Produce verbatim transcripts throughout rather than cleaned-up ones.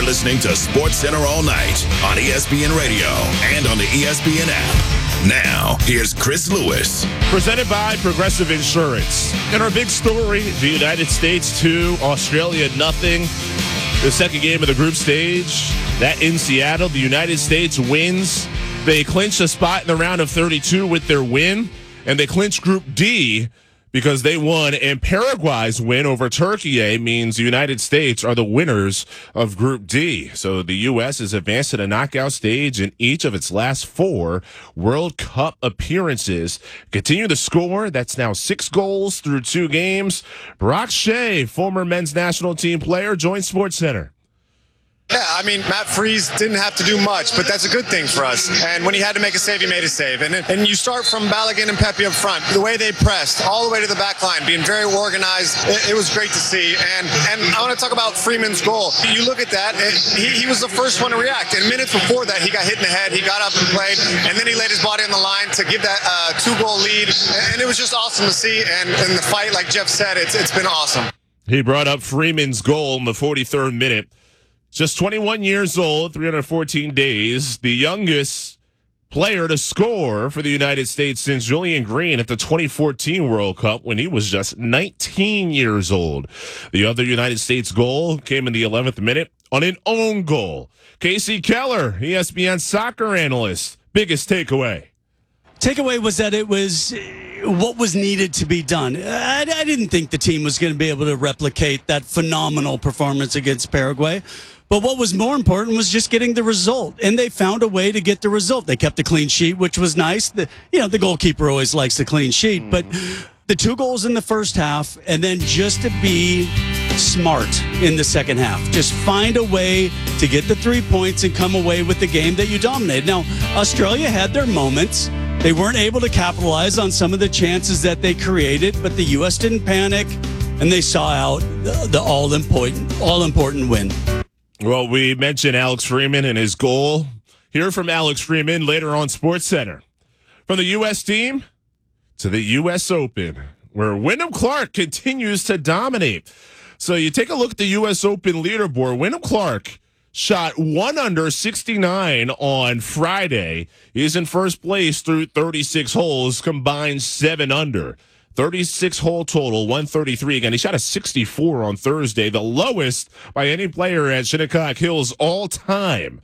listening to Sports Center all night on E S P N Radio and on the E S P N app. Now, here's Chris Lewis. Presented by Progressive Insurance. In our big story, the United States two, Australia nothing. The second game of the group stage, that in Seattle, the United States wins. They clinch a spot in the round of thirty-two with their win, and they clinch Group D because they won. And Paraguay's win over Turkey means the United States are the winners of Group D. So the U S is advanced to the knockout stage in each of its last four World Cup appearances. Continue to score. That's now six goals through two games. Brock Shea, former men's national team player, joins SportsCenter. Yeah, I mean, Matt Freese didn't have to do much, but that's a good thing for us. And when he had to make a save, he made a save. And and you start from Balogun and Pepe up front. The way they pressed, all the way to the back line, being very organized, it, it was great to see. And and I want to talk about Freeman's goal. You look at that, it, he, he was the first one to react. And minutes before that, he got hit in the head, he got up and played, and then he laid his body on the line to give that uh, two-goal lead. And it was just awesome to see. And, and the fight, like Jeff said, it's it's been awesome. He brought up Freeman's goal in the forty-third minute. Just twenty-one years old, three hundred fourteen days, the youngest player to score for the United States since Julian Green at the twenty fourteen World Cup when he was just nineteen years old. The other United States goal came in the eleventh minute on an own goal. Casey Keller, E S P N soccer analyst, biggest takeaway. Takeaway was that it was what was needed to be done. I, I didn't think the team was going to be able to replicate that phenomenal performance against Paraguay. But what was more important was just getting the result, and they found a way to get the result. They kept a clean sheet, which was nice. The, you know, the goalkeeper always likes the clean sheet, but the two goals in the first half, and then just to be smart in the second half. Just find a way to get the three points and come away with the game that you dominated. Now, Australia had their moments. They weren't able to capitalize on some of the chances that they created, but the U S didn't panic, and they saw out the, the all-important, all-important win. Well, we mentioned Alex Freeman and his goal. Hear from Alex Freeman later on SportsCenter. From the U S team to the U S Open, where Wyndham Clark continues to dominate. So you take a look at the U S Open leaderboard. Wyndham Clark shot one under sixty-nine on Friday. He's in first place through thirty-six holes, combined seven under. thirty-six hole total, one thirty-three. Again, he shot a sixty-four on Thursday, the lowest by any player at Shinnecock Hills all time.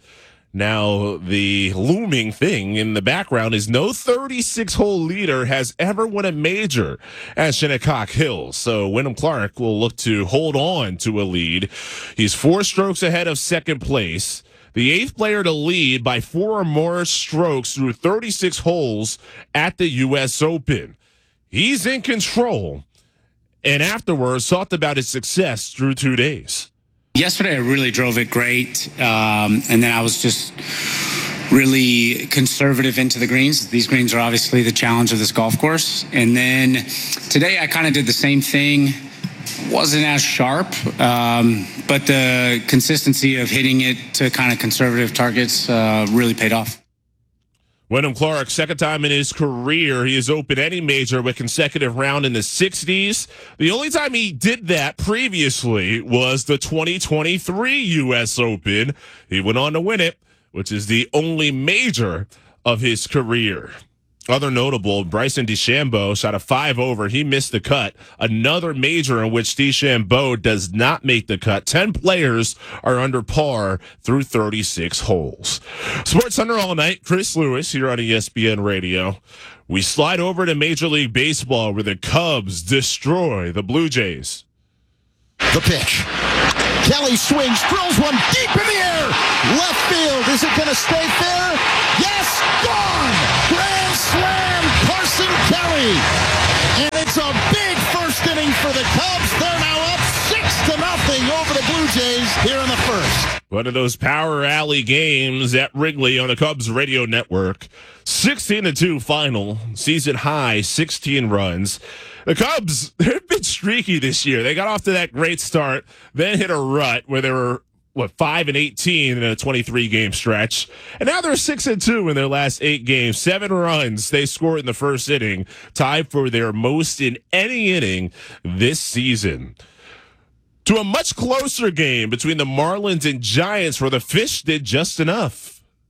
Now, the looming thing in the background is no thirty-six hole leader has ever won a major at Shinnecock Hills. So Wyndham Clark will look to hold on to a lead. He's four strokes ahead of second place. The eighth player to lead by four or more strokes through thirty-six holes at the U S Open. He's in control, and afterwards talked about his success through two days. Yesterday, I really drove it great, um, and then I was just really conservative into the greens. These greens are obviously the challenge of this golf course. And then today, I kind of did the same thing. Wasn't as sharp, um, but the consistency of hitting it to kind of conservative targets uh, really paid off. Wyndham Clark, second time in his career, he has opened any major with consecutive round in the sixties. The only time he did that previously was the twenty twenty-three U S Open. He went on to win it, which is the only major of his career. Other notable, Bryson DeChambeau shot a five over. He missed the cut. Another major in which DeChambeau does not make the cut. Ten players are under par through thirty-six holes. SportsCenter all night. Chris Lewis here on E S P N Radio. We slide over to Major League Baseball where the Cubs destroy the Blue Jays. The pitch. Kelly swings, drills one deep in the air. Left field. Is it going to stay fair? Yes, gone. Grand slam, Carson Kelly. And it's a big first inning for the Cubs. They're now up six to nothing over the Blue Jays here in the first. One of those power alley games at Wrigley on the Cubs radio network. sixteen to two final, season high, sixteen runs. The Cubs, they've been streaky this year. They got off to that great start, then hit a rut where they were, what, five and eighteen in a twenty-three game stretch. And now they're six and two in their last eight games. Seven runs they scored in the first inning, tied for their most in any inning this season. to a much closer game between the Marlins and Giants where the Fish did just enough.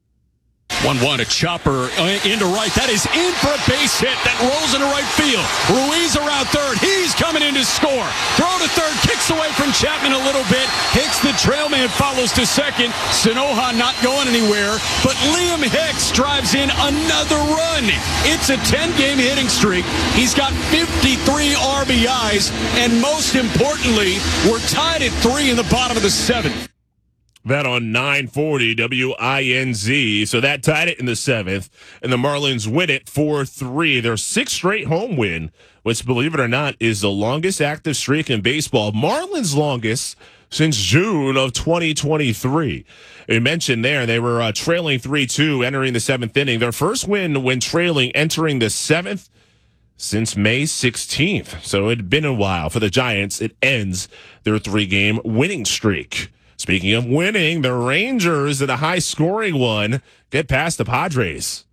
one one, a chopper into right. That is in for a base hit. That rolls into right field. Ruiz around third. He's coming in to score. Throw to third. Kicks away from Chapman a little bit. Hicks, the trail man, follows to second. Sanoja not going anywhere. But Liam Hicks drives in another run. It's a ten-game hitting streak. He's got fifty-three R B Is. And most importantly, we're tied at three in the bottom of the seventh. That on nine forty W I N Z. So that tied it in the seventh, and the Marlins win it four three. Their sixth straight home win, which, believe it or not, is the longest active streak in baseball. Marlins' longest since June of twenty twenty-three. We mentioned there they were uh, trailing three two entering the seventh inning. Their first win when trailing entering the seventh since May sixteenth. So it had been a while for the Giants. It ends their three-game winning streak. Speaking of winning, the Rangers in a high-scoring one get past the Padres.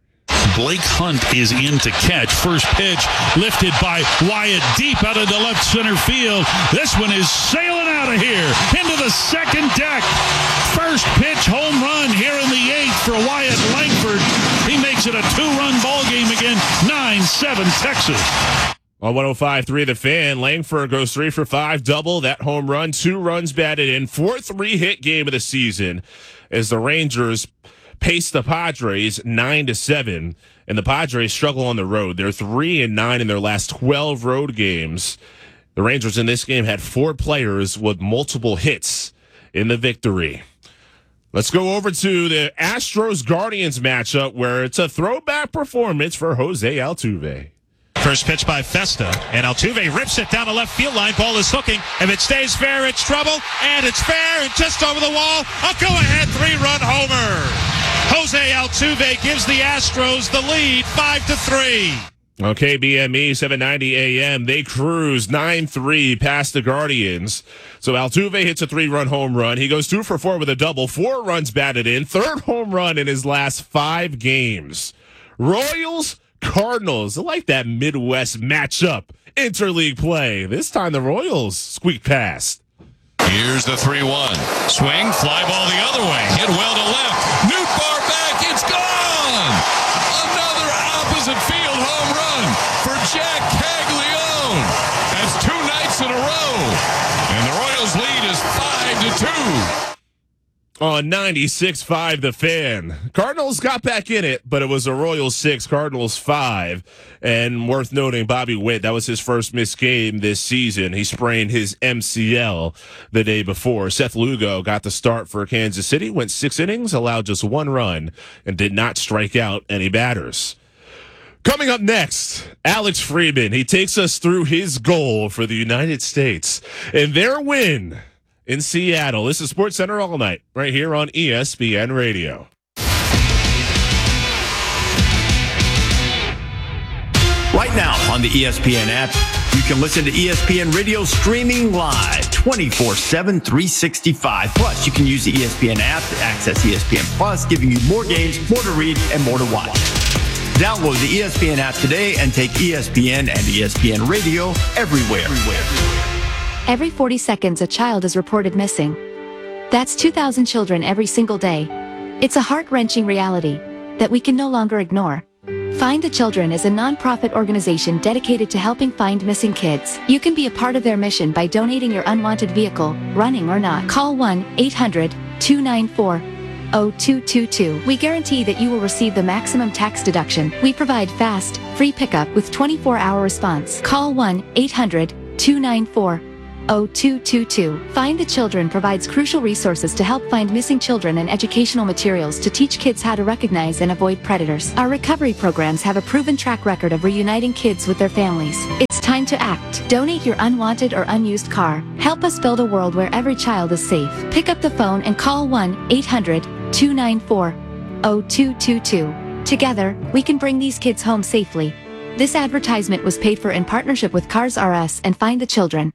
Blake Hunt is in to catch. First pitch lifted by Wyatt deep out of the left center field. This one is sailing out of here into the second deck. First pitch home run here in the eighth for Wyatt Langford. He makes it a two-run ball game again, nine seven Texas. On one oh five point three The Fan, Langford goes three for five, double that home run, two runs batted in, fourth three-hit game of the season as the Rangers pace the Padres nine to seven, and the Padres struggle on the road. They're three and nine in their last twelve road games. The Rangers in this game had four players with multiple hits in the victory. Let's go over to the Astros-Guardians matchup where it's a throwback performance for Jose Altuve. First pitch by Festa, and Altuve rips it down the left field line. Ball is hooking. If it stays fair, it's trouble, and it's fair, and just over the wall, a go-ahead three-run homer. Jose Altuve gives the Astros the lead, five to three. On K B M E seven ninety A M, they cruise nine three past the Guardians. So Altuve hits a three-run home run. He goes two for four with a double, four runs batted in, third home run in his last five games. Royals, Cardinals, I like that Midwest matchup. Interleague play. This time the Royals squeak past. Here's the three one. Swing, fly ball the other way. Hit well to left. Newt Bar back. It's gone. Another opposite field home run for Jack Caglione. That's two nights in a row. And the Royals lead is five to two. On ninety-six point five The Fan. Cardinals got back in it, but it was a Royals six, Cardinals five. And worth noting, Bobby Witt, that was his first missed game this season. He sprained his M C L the day before. Seth Lugo got the start for Kansas City, went six innings, allowed just one run, and did not strike out any batters. Coming up next, Alex Freeman. He takes us through his goal for the United States and their win in Seattle. This is SportsCenter All Night, right here on E S P N Radio. Right now on the E S P N app, you can listen to E S P N Radio streaming live twenty-four seven, three sixty-five. Plus, you can use the E S P N app to access E S P N Plus, giving you more games, more to read, and more to watch. Download the E S P N app today and take E S P N and E S P N Radio everywhere. everywhere. Every forty seconds, a child is reported missing. That's two thousand children every single day. It's a heart-wrenching reality that we can no longer ignore. Find the Children is a non-profit organization dedicated to helping find missing kids. You can be a part of their mission by donating your unwanted vehicle, running or not. Call one eight hundred, two nine four, zero two two two. We guarantee that you will receive the maximum tax deduction. We provide fast, free pickup with twenty-four hour response. Call one eight hundred, two nine four, zero two two two. Find the Children provides crucial resources to help find missing children and educational materials to teach kids how to recognize and avoid predators. Our recovery programs have a proven track record of reuniting kids with their families. It's time to act. Donate your unwanted or unused car. Help us build a world where every child is safe. Pick up the phone and call one eight hundred, two nine four, zero two two two. Together, we can bring these kids home safely. This advertisement was paid for in partnership with Cars R Us and Find the Children.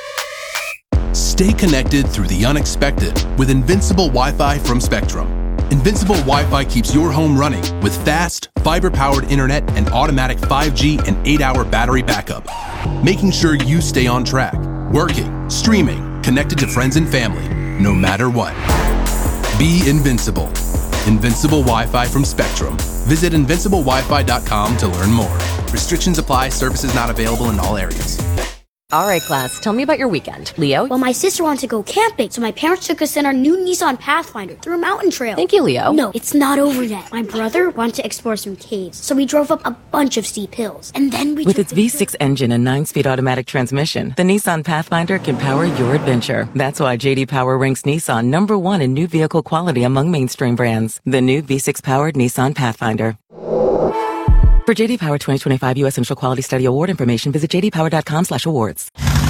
Stay connected through the unexpected with Invincible Wi-Fi from Spectrum. Invincible Wi-Fi keeps your home running with fast, fiber-powered internet and automatic five G and eight-hour battery backup, making sure you stay on track, working, streaming, connected to friends and family, no matter what. Be invincible. Invincible Wi-Fi from Spectrum. Visit invincible wi fi dot com to learn more. Restrictions apply. Services not available in all areas. All right, class, tell me about your weekend. Leo? Well, my sister wanted to go camping, so my parents took us in our new Nissan Pathfinder through a mountain trail. Thank you, Leo. No, it's not over yet. My brother wanted to explore some caves, so we drove up a bunch of steep hills. And then we With took its V six engine and nine-speed automatic transmission, the Nissan Pathfinder can power your adventure. That's why J D Power ranks Nissan number one in new vehicle quality among mainstream brands. The new V six-powered Nissan Pathfinder. For J D Power twenty twenty-five U S Initial Quality Study Award information, visit j d power dot com slash awards.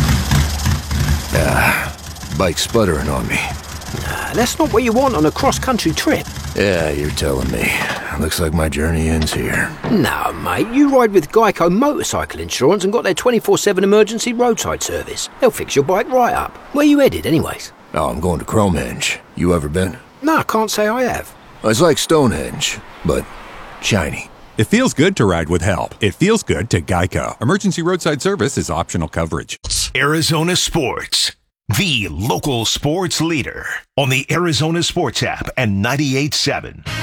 Ah, bike sputtering on me. Nah, that's not what you want on a cross-country trip. Yeah, you're telling me. Looks like my journey ends here. No, mate, you ride with Geico Motorcycle Insurance and got their twenty-four seven emergency roadside service. They'll fix your bike right up. Where you headed, anyways? Oh, I'm going to Cromehenge. You ever been? No, I can't say I have. It's like Stonehenge, but shiny. It feels good to ride with help. It feels good to Geico. Emergency roadside service is optional coverage. Arizona Sports, the local sports leader on the Arizona Sports app and ninety-eight point seven.